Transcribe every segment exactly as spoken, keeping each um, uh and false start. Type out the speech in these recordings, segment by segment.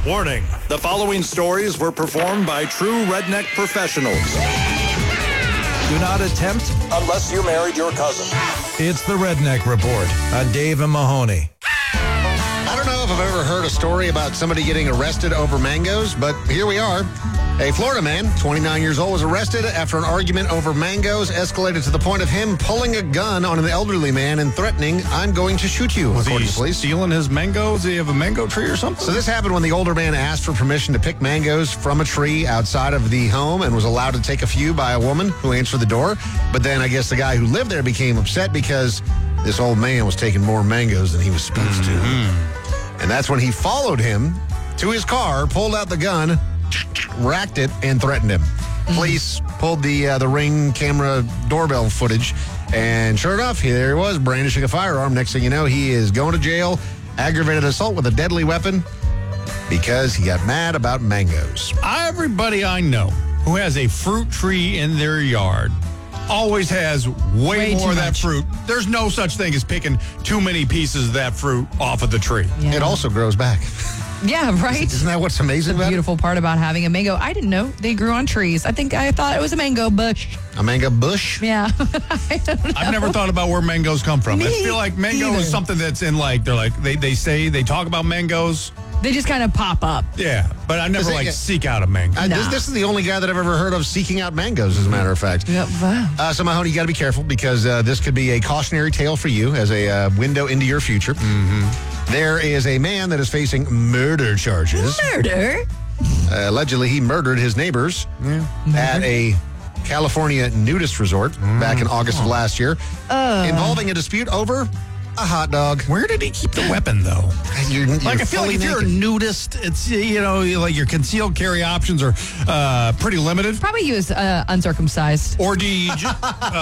Warning, the following stories were performed by true redneck professionals. Do not attempt unless you married your cousin. It's the Redneck Report on Dave and Mahoney. I don't know if I've ever heard a story about somebody getting arrested over mangoes, but here we are. A Florida man, twenty-nine years old, was arrested after an argument over mangoes escalated to the point of him pulling a gun on an elderly man and threatening, "I'm going to shoot you," Was according he to police. stealing his mangoes? Did he have a mango tree or something? So this happened when the older man asked for permission to pick mangoes from a tree outside of the home and was allowed to take a few by a woman who answered the door. But then I guess the guy who lived there became upset because this old man was taking more mangoes than he was supposed Mm-hmm. to. And that's when he followed him to his car, pulled out the gun, racked it, and threatened him. Police pulled the uh, the Ring camera doorbell footage, and sure enough, there he was, brandishing a firearm. Next thing you know, he is going to jail, aggravated assault with a deadly weapon, because he got mad about mangoes. Everybody I know who has a fruit tree in their yard always has way, Way more too of that much. fruit. There's no such thing as picking too many pieces of that fruit off of the tree. Yeah. It also grows back. Yeah, right? Isn't that what's amazing The about beautiful part about having a mango. I didn't know they grew on trees. I think I thought it was a mango bush. it? A mango bush? Yeah. I don't know. I've never thought about where mangoes come from. I Me feel like mango either. is something that's in like, they're like, they, they say, they talk about mangoes. They just kind of pop up. Yeah, but I never Does it like get- seek out a mango. I, this, Nah. this is the only guy that I've ever heard of seeking out mangoes, as a matter of fact. Yep. Wow. Uh, so, Mahoney, you got to be careful because uh, this could be a cautionary tale for you as a uh, window into your future. Mm-hmm. There is a man that is facing murder charges. Murder? Uh, allegedly, he murdered his neighbors at a California nudist resort back in August of last year, involving a dispute over a hot dog. Where did he keep the weapon, though? You're, you're Like, I feel like fully if you're a naked. nudist, it's, you know, like your concealed carry options are uh, pretty limited. Probably he was uh, uncircumcised. Or do you ju-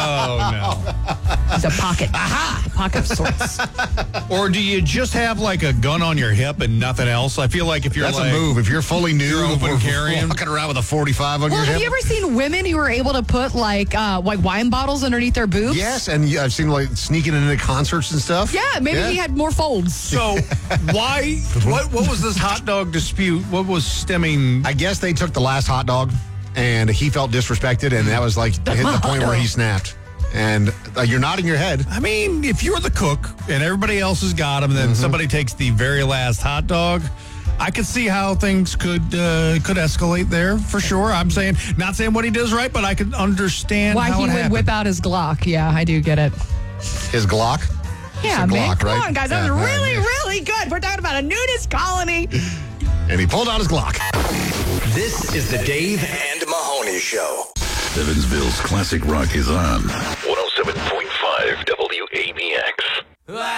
oh, He's a pocket. Aha! A pocket of sorts. no. Or do you just have like a gun on your hip and nothing else? I feel like if you're That's like, a move. If you're fully nude, You're open or carrying. walking around with a forty-five on Well, your have hip. you ever seen women who are able to put like uh, like wine bottles underneath their boobs? Yes, and yeah, I've seen like sneaking into concerts and stuff. Yeah, maybe he had more folds. So why, what what was this hot dog dispute? What was stemming? I guess they took the last hot dog, and he felt disrespected, and that was like hit the point where he snapped. And uh, you're nodding your head. I mean, if you're the cook and everybody else has got them, and then somebody takes the very last hot dog, I could see how things could uh, could escalate there for sure. I'm saying, not saying what he does right, but I could understand Why how he it would happened. whip out his Glock. Yeah, I do get it. His Glock. Yeah, a man. Glock, Come right? on, guys. That Yeah, was yeah, really, yeah. really good. We're talking about a nudist colony. And he pulled out his Glock. This is the Dave and Mahoney Show. Evansville's classic rock is on.